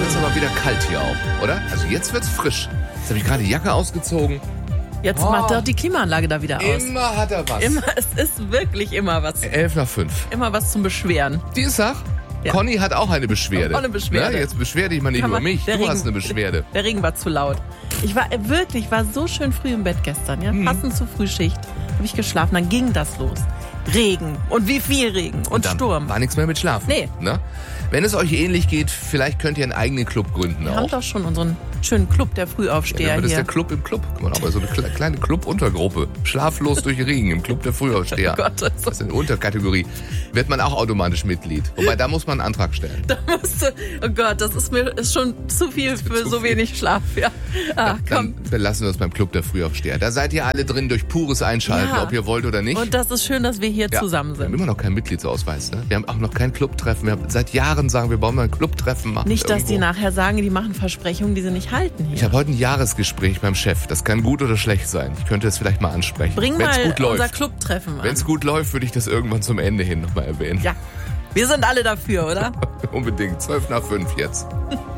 wird es aber wieder kalt hier auch, oder? Also jetzt wird's frisch. Jetzt habe ich gerade die Jacke ausgezogen. Jetzt macht doch die Klimaanlage da wieder aus. Immer hat er was. Es ist wirklich immer was. 11:05. Immer was zum Beschweren. Dienstag? Ja. Conny hat auch eine Beschwerde. Auch eine Beschwerde. Na, jetzt beschwer dich mal nicht über mich. Du hast eine Beschwerde. Der Regen war zu laut. Ich war so schön früh im Bett gestern, ja, passend zur Frühschicht. Habe ich geschlafen, dann ging das los. Regen und wie viel Regen und dann Sturm. war nichts mehr mit Schlafen. Nee. Ne? Wenn es euch ähnlich geht, vielleicht könnt ihr einen eigenen Club gründen Wir auch. haben doch schon unseren schönen Club der Frühaufsteher Ja, das ist hier. der Club im Club. Guck mal, aber so eine kleine Club-Untergruppe. Schlaflos durch Regen im Club der Frühaufsteher. Oh Gott, Das ist eine Unterkategorie. Wird man auch automatisch Mitglied. Wobei, da muss man einen Antrag stellen. Da musste, oh Gott, das ist schon zu viel für so wenig Schlaf. Ja. Komm. Dann lassen wir uns beim Club der Frühaufsteher. Da seid ihr alle drin durch pures Einschalten, Ja. ob ihr wollt oder nicht. Und das ist schön, dass wir hier zusammen Wir haben sind. immer noch keinen Mitgliedsausweis. Ne? Wir haben auch noch kein Clubtreffen. Wir haben seit Jahren sagen, wir wollen mal ein Clubtreffen machen. Nicht, dass die irgendwo. nachher sagen, die machen Versprechungen, die sie nicht halten hier. Ich habe heute ein Jahresgespräch beim Chef. Das kann gut oder schlecht sein. Ich könnte es vielleicht mal ansprechen. Bring Wenn's mal gut unser läuft. Clubtreffen an. Wenn es gut läuft, würde ich das irgendwann zum Ende hin nochmal erwähnen. Ja, wir sind alle dafür, oder? Unbedingt. 5:12 jetzt.